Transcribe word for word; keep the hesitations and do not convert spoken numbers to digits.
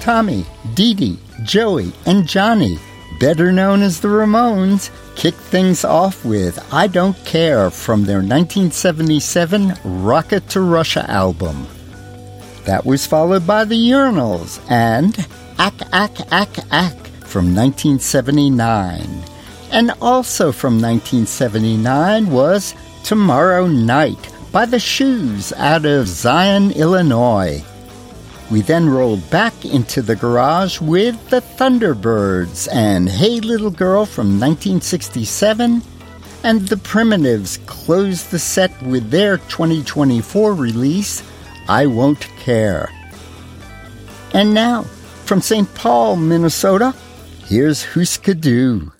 Tommy, Dee Dee, Joey, and Johnny, better known as the Ramones, kicked things off with I Don't Care from their nineteen seventy-seven Rocket to Russia album. That was followed by the Urinals and Ack, Ack, Ack, Ack from nineteen seventy-nine. And also from nineteen seventy-nine was Tomorrow Night by the Shoes out of Zion, Illinois. We then rolled back into the garage with the Thunderbirds and Hey Little Girl from nineteen sixty-seven, and the Primitives closed the set with their twenty twenty-four release, I Won't Care. And now, from Saint Paul, Minnesota, here's Hüsker Dü.